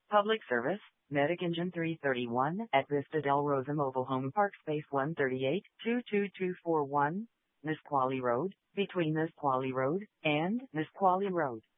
Public service, Medic Engine 331 at Vista del Rosa Mobile Home Park Space 138, 22241, Nisqually Road, between Nisqually Road and Nisqually Road.